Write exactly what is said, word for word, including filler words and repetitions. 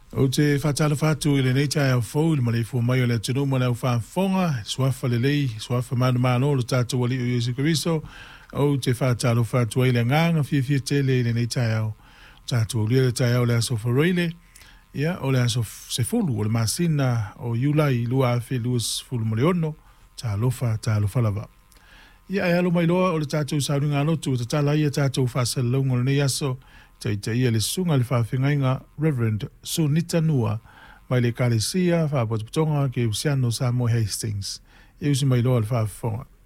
O te whatala whātu i le nei tai au fau, le malei fua mai o le tino mo le au whāwhonga, swafa le lei, swafa manu mano, le tātou wali o Yesu Kiriso, o te whatala whātu ai le nganga, fia fia tele i le nei tai au, tātou lia le tai au le aso whareile, ia, o le aso se fulu, o le masina, o iulai, lua awhi, luas fulu mo le ono, tā lofa, tā lofa lava. Ia, e alo mai loa, o le tātou sauri ngā lotu, o te tala ia tātou whasala launga le nei aso, te te ia le sunga le whawhingainga Reverend Sunita Nua mai le kalesia whapototonga ke usiano Samuel Hastings. E usi mai loa le whawhonga.